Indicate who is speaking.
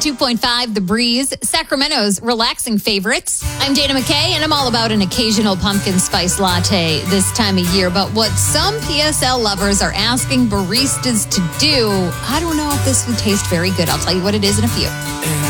Speaker 1: 92.5 The Breeze, Sacramento's relaxing favorites. I'm Dana McKay, and I'm all about an occasional pumpkin spice latte this time of year. But what some PSL lovers are asking baristas to do, I don't know if this would taste very good. I'll tell you what it is in a few.